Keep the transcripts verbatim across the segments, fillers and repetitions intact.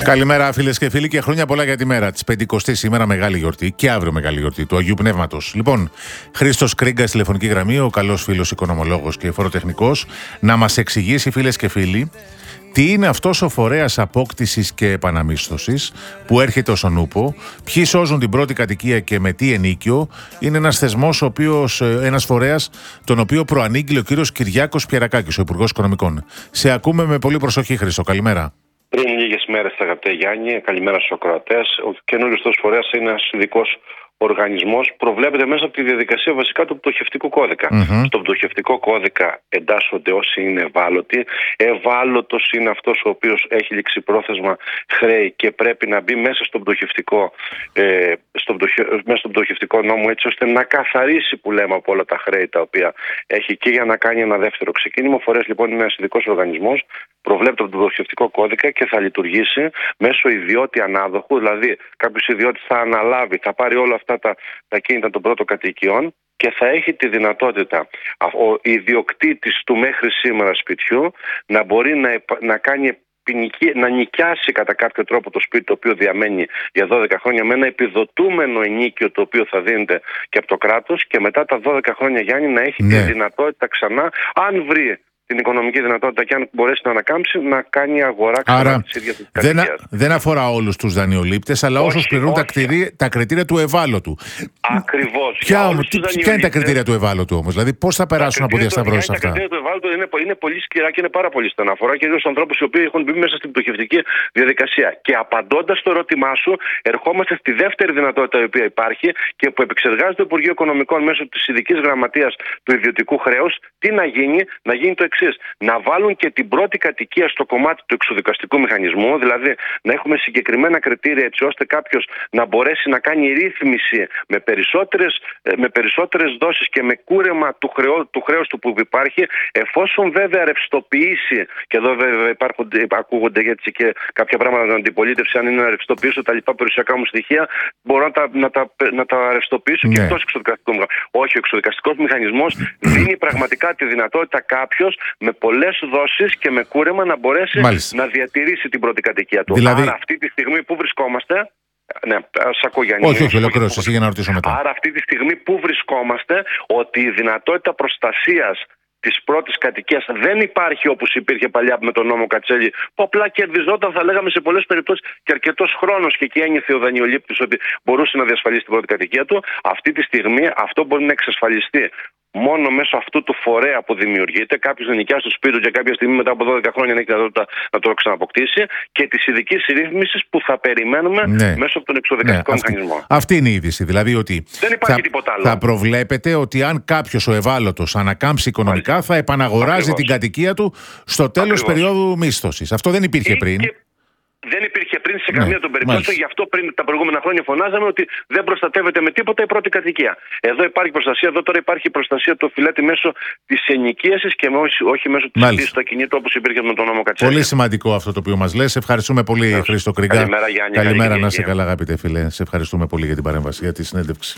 Καλημέρα φίλες και φίλοι και χρόνια πολλά για τη μέρα της πεντηκοστής σήμερα, μεγάλη γιορτή και αύριο μεγάλη γιορτή του Αγίου Πνεύματος. Λοιπόν, Χρήστος Κρίγκας, τηλεφωνική γραμμή, ο καλός φίλος οικονομολόγος και φοροτεχνικός, να μας εξηγήσει φίλες και φίλοι τι είναι αυτός ο φορέας απόκτησης και επαναμίσθωσης που έρχεται ως ονούπο, ποιοι σώζουν την πρώτη κατοικία και με τι ενίκιο. Είναι ένας θεσμός, ο οποίος, ένας φορέας, τον οποίο προανήγγειλε ο κύριος Κυριάκος Πιερακάκης, ο Υπουργός Οικονομικών. Σε ακούμε με πολύ προσοχή, Χρήστο. Καλημέρα. Πριν λίγες μέρες, αγαπητέ Γιάννη, καλημέρα στους ακροατές. Ο καινούριος αυτός φορέας είναι ένας ειδικός οργανισμός. Προβλέπεται μέσα από τη διαδικασία βασικά του πτωχευτικού κώδικα. Mm-hmm. Στον πτωχευτικό κώδικα εντάσσονται όσοι είναι ευάλωτοι. Ευάλωτος είναι αυτός ο οποίος έχει ληξιπρόθεσμα χρέη και πρέπει να μπει μέσα στον πτωχευτικό, ε, στον πτωχε, μέσα στον πτωχευτικό νόμο, έτσι ώστε να καθαρίσει, που λέμε, από όλα τα χρέη τα οποία έχει και για να κάνει ένα δεύτερο ξεκίνημα. Ο φορέας λοιπόν είναι ένας ειδικός οργανισμός. Προβλέπεται από τον πτωχευτικό κώδικα και θα λειτουργήσει μέσω ιδιώτη ανάδοχου, δηλαδή κάποιος ιδιώτης θα αναλάβει, θα πάρει όλα αυτά τα, τα κίνητα των πρώτων κατοικιών και θα έχει τη δυνατότητα ο ιδιοκτήτης του μέχρι σήμερα σπιτιού να μπορεί να, να κάνει ποινική, να νοικιάσει κατά κάποιο τρόπο το σπίτι το οποίο διαμένει για δώδεκα χρόνια με ένα επιδοτούμενο ενίκιο το οποίο θα δίνεται και από το κράτος, και μετά τα δώδεκα χρόνια, Γιάννη, να έχει ναι. τη δυνατότητα ξανά, αν βρει την οικονομική δυνατότητα και αν μπορέσει να ανακάμψει, να κάνει αγορά ξανά της ίδιας της κατοικίας. Δεν, δεν αφορά όλους τους δανειολήπτες, αλλά όσους πληρούν τα, τα κριτήρια του ευάλωτου. Ακριβώς. Ποια, ποια είναι τα κριτήρια του ευάλωτου όμως, δηλαδή πώς θα περάσουν από διασταυρώσεις αυτά? Τα κριτήρια του ευάλωτου είναι, είναι πολύ σκληρά και είναι πάρα πολύ στεναφορά, κυρίως στους ανθρώπους οι οποίοι έχουν μπει μέσα στην πτωχευτική διαδικασία. Και απαντώντας στο ερώτημά σου, ερχόμαστε στη δεύτερη δυνατότητα η οποία υπάρχει και που επεξεργάζεται το Υπουργείο Οικονομικών μέσω της ειδικής γραμματείας του ιδιωτικού χρέους. Τι να γίνει? Να γίνει το εξής. Να βάλουν και την πρώτη κατοικία στο κομμάτι του εξοδικαστικού μηχανισμού, δηλαδή να έχουμε συγκεκριμένα κριτήρια έτσι ώστε κάποιος να μπορέσει να κάνει ρύθμιση με περισσότερες, με περισσότερες δόσεις και με κούρεμα του, χρεό, του χρέους του που υπάρχει, εφόσον βέβαια ρευστοποιήσει, και εδώ βέβαια υπάρχουν, ακούγονται έτσι και κάποια πράγματα για την αντιπολίτευση, αν είναι να ρευστοποιήσω τα λοιπά περιουσιακά μου στοιχεία, μπορώ να τα, να τα, να τα ρευστοποιήσω ναι. και εκτός εξοδικαστικού μηχανισμού. Όχι, ο εξοδικαστικός μηχανισμός δίνει πραγματικά τη δυνατότητα κάποιος με πολλές δόσεις και με κούρεμα να μπορέσει Μάλιστα. να διατηρήσει την πρώτη κατοικία του. Δηλαδή... Άρα αυτή τη στιγμή που βρισκόμαστε... Ναι, σ' ακούω, Γιάννη. Όχι, όχι, ολοκλήρωσε εσύ για να ρωτήσω μετά. Άρα αυτή τη στιγμή που βρισκόμαστε, ότι η δυνατότητα προστασίας της πρώτης κατοικίας δεν υπάρχει όπως υπήρχε παλιά με τον νόμο Κατσέλη, που απλά κερδιζόταν, θα λέγαμε, σε πολλές περιπτώσεις και αρκετός χρόνος, και εκεί ένιωθε ο δανειολήπτης ότι μπορούσε να διασφαλίσει την πρώτη κατοικία του. Αυτή τη στιγμή αυτό μπορεί να εξασφαλιστεί μόνο μέσω αυτού του φορέα που δημιουργείται. Κάποιος να νοικιάσει το σπίτι του και κάποια στιγμή μετά από δώδεκα χρόνια να έχει τη δυνατότητα να το ξαναποκτήσει, και τη ειδική ρύθμιση που θα περιμένουμε ναι. μέσω από τον εξοδικαστικό ναι, μηχανισμό. Αυτή, αυτή είναι η είδηση. Δηλαδή ότι δεν υπάρχει θα, τίποτα άλλο. Θα προβλέπετε ότι αν κάποιος ο ευάλωτος ανακάμψει οικονομικά, Μάλιστα. θα επαναγοράζει Ακριβώς. την κατοικία του στο τέλος περίοδου μίσθωσης. Αυτό δεν υπήρχε πριν. Και... Δεν υπήρχε πριν σε καμία ναι, των περιπτώσεων. Γι' αυτό πριν τα προηγούμενα χρόνια φωνάζαμε ότι δεν προστατεύεται με τίποτα η πρώτη κατοικία. Εδώ υπάρχει προστασία, εδώ τώρα υπάρχει προστασία του οφειλέτη μέσω της ενοικίασης και όχι, όχι μέσω της εγγύησης του ακινήτου όπως υπήρχε με τον νόμο Κατσέλη. Πολύ σημαντικό αυτό το οποίο μας λες. Ευχαριστούμε πολύ, Ευχαριστώ. Χρήστο Κρίγκα. Καλημέρα, Γιάννη. Καλημέρα, να είσαι καλά, αγαπητέ φίλε. Σε ευχαριστούμε πολύ για την παρέμβαση, για τη συνέντευξη.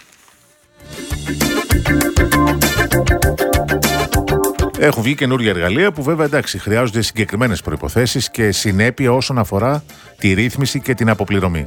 Έχουν βγει καινούργια εργαλεία που βέβαια εντάξει χρειάζονται συγκεκριμένες προϋποθέσεις και συνέπεια όσον αφορά τη ρύθμιση και την αποπληρωμή.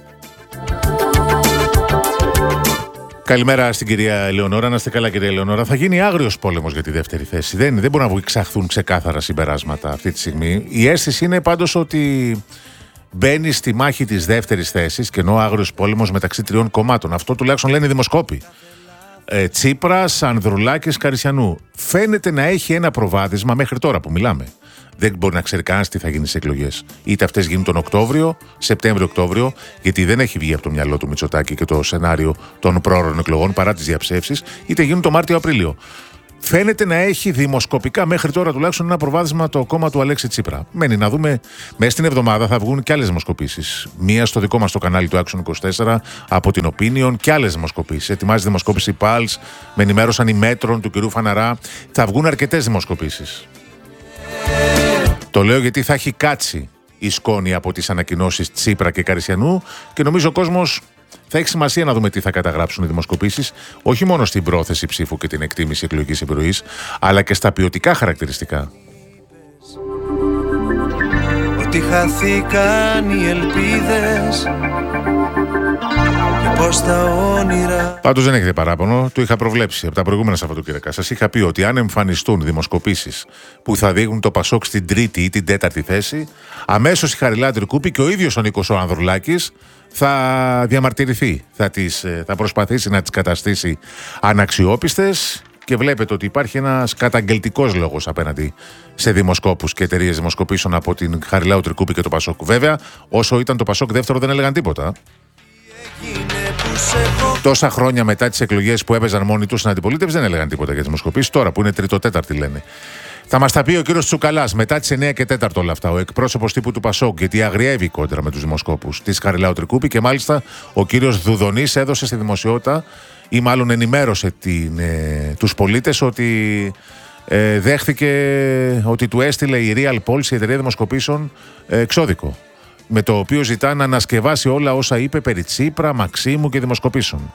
Καλημέρα στην κυρία Ελεονόρα. Να είστε καλά, κυρία Ελεονόρα. Θα γίνει άγριος πόλεμος για τη δεύτερη θέση. Δεν, δεν μπορούν να εξαχθούν ξεκάθαρα συμπεράσματα αυτή τη στιγμή. Η αίσθηση είναι πάντως ότι μπαίνει στη μάχη της δεύτερης θέσης και ενώ άγριος πόλεμος μεταξύ τριών κομμάτων. Αυτό τουλάχιστον λένε οι δημοσκόποι. Ε, Τσίπρας, Ανδρουλάκης, Καρισιανού. Φαίνεται να έχει ένα προβάδισμα μέχρι τώρα που μιλάμε. Δεν μπορεί να ξέρει κανένας τι θα γίνει στις εκλογές. Είτε αυτές γίνουν τον Οκτώβριο, Σεπτέμβριο-Οκτώβριο, γιατί δεν έχει βγει από το μυαλό του Μητσοτάκη και το σενάριο των πρόωρων εκλογών παρά τις διαψεύσεις, είτε γίνουν τον Μάρτιο-Απρίλιο. Φαίνεται να έχει δημοσκοπικά μέχρι τώρα τουλάχιστον ένα προβάδισμα το κόμμα του Αλέξη Τσίπρα. Μένει να δούμε, μέσα στην εβδομάδα θα βγουν και άλλες δημοσκοπήσεις. Μία στο δικό μας το κανάλι του Action είκοσι τέσσερα από την Opinion και άλλες δημοσκοπήσεις. Ετοιμάζει δημοσκόπηση Pulse, με ενημέρωσαν οι Μέτρων του κυρίου Φαναρά. Θα βγουν αρκετές δημοσκοπήσεις. Το λέω γιατί θα έχει κάτσει η σκόνη από τις ανακοινώσεις Τσίπρα και Καρισιανού και νομίζω ο κόσμος θα έχει σημασία να δούμε τι θα καταγράψουν οι δημοσκοπήσεις, όχι μόνο στην πρόθεση ψήφου και την εκτίμηση εκλογικής επιρροής, αλλά και στα ποιοτικά χαρακτηριστικά. ότι χαθήκαν οι ελπίδες και πως τα όνειρα. Πάντως δεν έχετε παράπονο, το είχα προβλέψει από τα προηγούμενα Σαββατοκύριακα. Σας είχα πει ότι αν εμφανιστούν δημοσκοπήσεις που θα δείχνουν το Πασόκ στην τρίτη ή την τέταρτη θέση, αμέσως η Χαριλάου Τρικούπη και ο ίδιος ο Νίκος ο Ανδρουλάκης θα διαμαρτυρηθεί, θα, τις, θα προσπαθήσει να τις καταστήσει αναξιόπιστες. Και βλέπετε ότι υπάρχει ένας καταγγελτικός λόγος απέναντι σε δημοσκόπους και εταιρείες δημοσκοπήσεων από την Χαριλάου Τρικούπη και το Πασόκ. Βέβαια, όσο ήταν το Πασόκ δεύτερο, δεν έλεγαν τίποτα. Τόσα χρόνια μετά τις εκλογές που έπαιζαν μόνοι τους στην αντιπολίτευση, δεν έλεγαν τίποτα για τις δημοσκοπήσεις. Τώρα που είναι τρίτο-τέταρτη λένε. Θα μας τα πει ο κύριος Τσουκαλάς μετά τις εννιά και τέταρτο όλα αυτά, ο εκπρόσωπος τύπου του Πασόκ, γιατί αγριεύει κόντρα με τους δημοσκόπους της Χαριλάου Τρικούπη και μάλιστα ο κύριος Δουδονής έδωσε στη δημοσιότητα ή μάλλον ενημέρωσε την, ε, τους πολίτες ότι ε, δέχθηκε ότι του έστειλε η Real Polls, η εταιρεία δημοσκοπήσεων, ε, εξώδικο, με το οποίο ζητά να ανασκευάσει όλα όσα είπε περί Τσίπρα, Μαξίμου και δημοσκοπήσεων.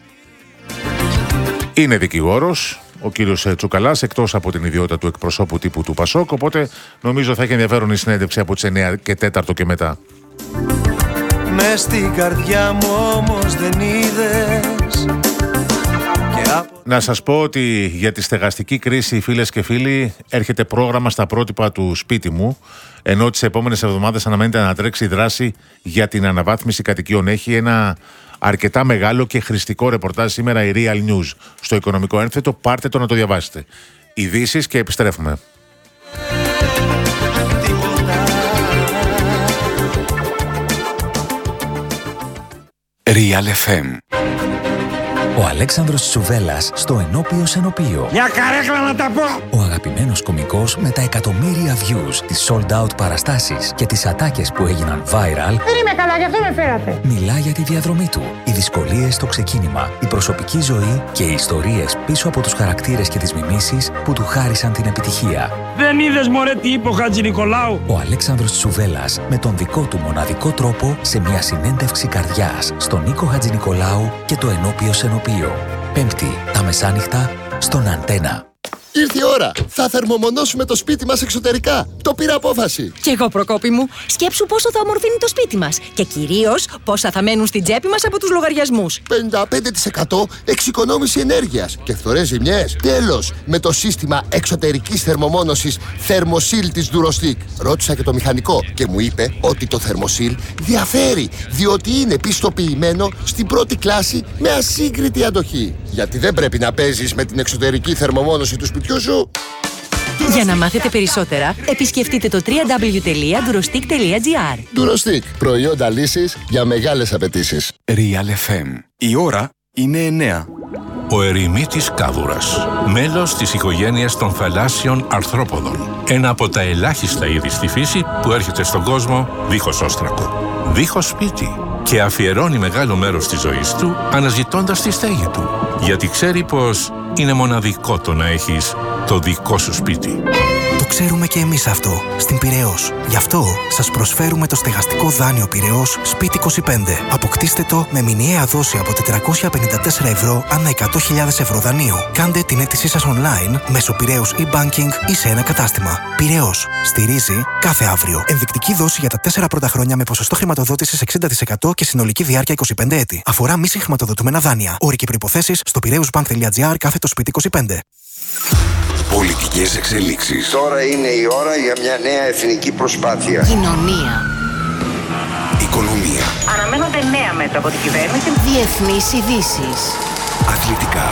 Είναι δικηγόρος ο κύριος Τσουκαλάς, εκτός από την ιδιότητα του εκπροσώπου τύπου του Πασόκ, οπότε νομίζω θα έχει ενδιαφέρον η συνέντευξη από τις εννιά και τέταρτο και μετά. Μες στην καρδιά μου όμως δεν είδες. Να σας πω ότι για τη στεγαστική κρίση, φίλες και φίλοι, έρχεται πρόγραμμα στα πρότυπα του σπίτι μου, ενώ τις επόμενες εβδομάδες αναμένεται να τρέξει η δράση για την αναβάθμιση κατοικιών. Έχει ένα αρκετά μεγάλο και χρηστικό ρεπορτάζ σήμερα η Real News στο Οικονομικό Ένθετο. Πάρτε το να το διαβάσετε. Ειδήσεις και επιστρέφουμε. Real εφ εμ. Ο Αλέξανδρος Τσουβέλλας στο Ενώπιο Σενοπείο. Για καρέκλα να τα πω! Ο αγαπημένος κωμικός με τα εκατομμύρια views, τις sold out παραστάσεις και τις ατάκες που έγιναν viral. Δεν είμαι καλά, γι' αυτό με φέρατε. Μιλά για τη διαδρομή του, οι δυσκολίες στο ξεκίνημα, η προσωπική ζωή και οι ιστορίες πίσω από τους χαρακτήρες και τις μιμήσεις που του χάρισαν την επιτυχία. Δεν είδες μωρέ τι είπε ο Χατζηνικολάου? Ο Αλέξανδρος Τσουβέλλας με τον δικό του μοναδικό τρόπο σε μια συνέντευξη καρδιάς στον Νίκο Χατζηνικολάου και το Ενώπιο Σενοπείο. Πέμπτη, τα μεσάνυχτα, στον Αντένα. Ήρθε η ώρα! Θα θερμομονώσουμε το σπίτι μας εξωτερικά. Το πήρα απόφαση. Κι εγώ, Προκόπη μου, σκέψου πόσο θα ομορφύνει το σπίτι μας. Και κυρίως πόσα θα μένουν στην τσέπη μας από τους λογαριασμούς. πενήντα πέντε τοις εκατό εξοικονόμηση ενέργειας και φθορές ζημιές. Τέλος, με το σύστημα εξωτερικής θερμομόνωσης Thermosil της Durostic. Ρώτησα και το μηχανικό και μου είπε ότι το Thermosil διαφέρει, διότι είναι πιστοποιημένο στην πρώτη κλάση με ασύγκριτη αντοχή. Γιατί δεν πρέπει να παίζεις με την εξωτερική θερμομόνωση του σπιτιού σου. Για να μάθετε περισσότερα, επισκεφτείτε το double-u double-u double-u τελεία durostic τελεία gr. Durostic, προϊόντα λύσης για μεγάλες απαιτήσεις. Real εφ εμ. Η ώρα είναι εννέα. Ο ερημίτης κάβουρας, μέλος της οικογένειας των θαλάσσιων αρθρόποδων. Ένα από τα ελάχιστα είδη στη φύση που έρχεται στον κόσμο δίχως όστρακο, δίχως σπίτι και αφιερώνει μεγάλο μέρος της ζωής του αναζητώντας τη στέγη του. Γιατί ξέρει πως είναι μοναδικό το να έχεις το δικό σου σπίτι. Το ξέρουμε και εμείς αυτό, στην Πειραιώς. Γι' αυτό σας προσφέρουμε το στεγαστικό δάνειο Πειραιώς Σπίτι είκοσι πέντε. Αποκτήστε το με μηνιαία δόση από τετρακόσια πενήντα τέσσερα ευρώ ανά εκατό χιλιάδες ευρώ δανείου. Κάντε την αίτησή σας online μέσω Πειραιώς e-banking ή σε ένα κατάστημα. Πειραιώς. Στηρίζει κάθε αύριο. Ενδεικτική δόση για τα τέσσερα πρώτα χρόνια με ποσοστό χρηματοδότησης εξήντα τοις εκατό και συνολική διάρκεια είκοσι πέντε έτη. Αφορά μη συγχρηματοδοτούμενα δάνεια. Όροι και προϋποθέσεις στο πειραιώσbank τελεία gr κάθετο σπίτι είκοσι πέντε. Πολιτικές εξελίξεις. Τώρα είναι η ώρα για μια νέα εθνική προσπάθεια. Κοινωνία. Οικονομία. Αναμένονται νέα μέτρα από την κυβέρνηση. Διεθνείς ειδήσεις. Αθλητικά.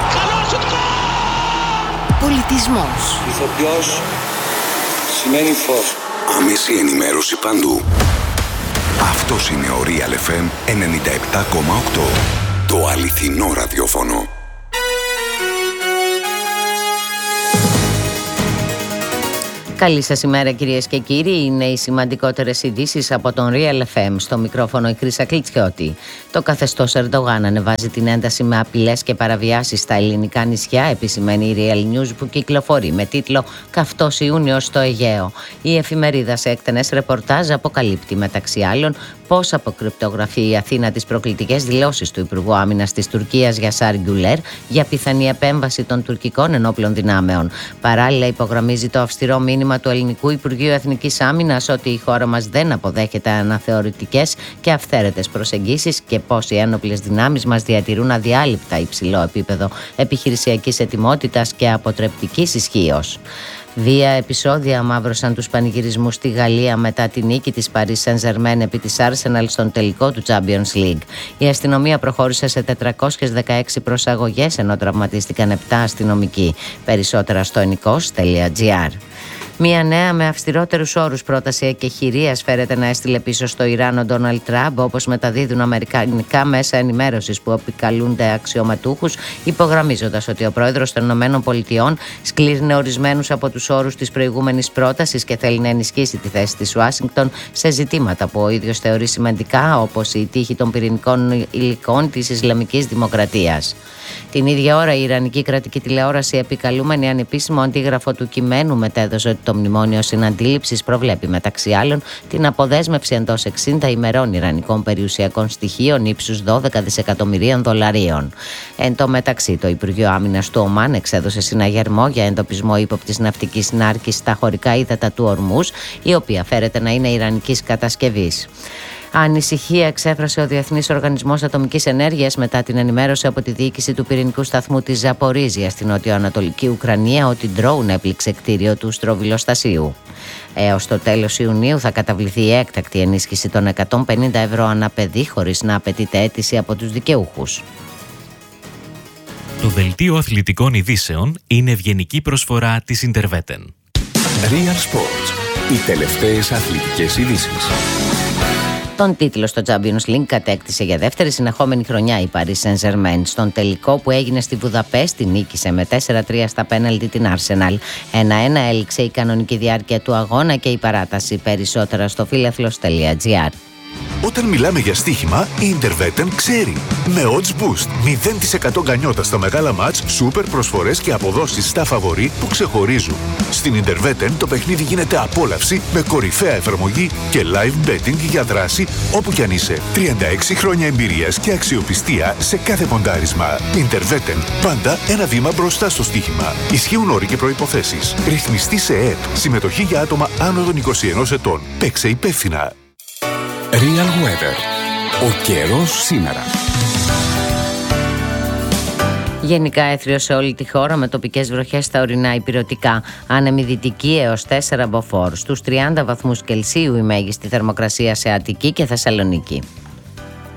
Πολιτισμός. Ηθοποιός σημαίνει φως. Άμεση ενημέρωση παντού. Αυτός είναι ο Real εφ εμ ενενήντα επτά κόμμα οκτώ. Το αληθινό ραδιόφωνο. Καλή σας ημέρα κυρίες και κύριοι, είναι οι σημαντικότερες ειδήσεις από τον Real εφ εμ. Στο μικρόφωνο η Κρίσα Κλιτσιώτη. Το καθεστώς Ερντογάν ανεβάζει την ένταση με απειλές και παραβιάσεις στα ελληνικά νησιά, επισημαίνει η Real News που κυκλοφορεί με τίτλο «Καυτός Ιούνιος στο Αιγαίο». Η εφημερίδα σε έκτενες ρεπορτάζ αποκαλύπτει μεταξύ άλλων πώς αποκρυπτογραφεί η Αθήνα τις προκλητικές δηλώσεις του Υπουργού Άμυνας της Τουρκίας Γιασάρ Γκουλέρ για πιθανή επέμβαση των τουρκικών ενόπλων δυνάμεων. Παράλληλα, υπογραμμίζει το αυστηρό μήνυμα του Ελληνικού Υπουργείου Εθνικής Άμυνας ότι η χώρα μας δεν αποδέχεται αναθεωρητικές και αυθαίρετες προσεγγίσεις και πως οι ένοπλες δυνάμεις μας διατηρούν αδιάλειπτα υψηλό επίπεδο επιχειρησιακής ετοιμότητας και αποτρεπτικής ισχύος. Βία επεισόδια μαύρωσαν τους πανηγυρισμούς στη Γαλλία μετά τη νίκη της Paris Saint-Germain επί της Arsenal στον τελικό του Champions League. Η αστυνομία προχώρησε σε τετρακόσιες δεκαέξι προσαγωγές ενώ τραυματίστηκαν επτά αστυνομικοί. Περισσότερα στο ενικός τελεία τζι άρ. Μια νέα με αυστηρότερους όρους πρόταση εκεχηρίας φέρεται να έστειλε πίσω στο Ιράν ο Ντόναλντ Τραμπ, όπως μεταδίδουν αμερικανικά μέσα ενημέρωσης που επικαλούνται αξιωματούχους, υπογραμμίζοντας ότι ο πρόεδρος των ΗΠΑ σκλήρινε ορισμένους από τους όρους της προηγούμενης πρότασης και θέλει να ενισχύσει τη θέση της Ουάσιγκτον σε ζητήματα που ο ίδιος θεωρεί σημαντικά, όπως η τύχη των πυρηνικών υλικών της Ισλαμικής Δημοκρατίας. Την ίδια ώρα, η Ιρανική κρατική τηλεόραση, επικαλούμενη ανεπίσημο αντίγραφο του κειμένου, μετέδωσε ότι το μνημόνιο συναντήληψης προβλέπει μεταξύ άλλων την αποδέσμευση εντός εξήντα ημερών ιρανικών περιουσιακών στοιχείων ύψους δώδεκα δισεκατομμυρίων δολαρίων. Εν τω μεταξύ, το Υπουργείο Άμυνας του Ομάν εξέδωσε συναγερμό για εντοπισμό ύποπτης ναυτικής νάρκης στα χωρικά ύδατα του Ορμούζ, η οποία φέρεται να είναι ιρανικής κατασκευής. Ανησυχία εξέφρασε ο Διεθνής Οργανισμός Ατομικής Ενέργειας μετά την ενημέρωση από τη διοίκηση του πυρηνικού σταθμού της Ζαπορίζια στην νοτιοανατολική Ουκρανία ότι ντρόουν έπληξε κτίριο του στροβιλοστασίου. Έως το τέλος Ιουνίου θα καταβληθεί η έκτακτη ενίσχυση των εκατόν πενήντα ευρώ ανά παιδί χωρίς να απαιτείται αίτηση από τους δικαιούχους. Το δελτίο αθλητικών ειδήσεων είναι ευγενική προσφορά της Interveten. Real Sports. Οι τελευταίες αθλητικές ειδήσεις. Τον τίτλο στο Champions League κατέκτησε για δεύτερη συνεχόμενη χρονιά η Paris Saint-Germain. Στον τελικό που έγινε στη Βουδαπέστη νίκησε με τέσσερα τρία στα πέναλτι την Arsenal. ένα ένα έληξε η κανονική διάρκεια του αγώνα και η παράταση. Περισσότερα στο φίλαθλος τελεία τζι άρ. Όταν μιλάμε για στοίχημα, η Interveten ξέρει. Με odds boost, μηδέν τοις εκατό γκανιότα στα μεγάλα μάτς, σούπερ προσφορές και αποδόσεις στα φαβορί που ξεχωρίζουν. Στην Interveten το παιχνίδι γίνεται απόλαυση με κορυφαία εφαρμογή και live betting για δράση όπου κι αν είσαι. τριάντα έξι χρόνια εμπειρίας και αξιοπιστία σε κάθε ποντάρισμα. Interveten, πάντα ένα βήμα μπροστά στο στοίχημα. Ισχύουν όροι και προϋποθέσεις. Ρυθμιστή σε ΕΕΠ. Συμμετοχή για άτομα άνω των είκοσι ενός ετών. Παίξε υπεύθυνα. Real Weather. Ο καιρός σήμερα. Γενικά έθριο σε όλη τη χώρα με τοπικές βροχές στα ορεινά ηπειρωτικά. Άνεμη δυτική έως τέσσερα μποφόρ. Στους τριάντα βαθμούς Κελσίου η μέγιστη θερμοκρασία σε Αττική και Θεσσαλονίκη.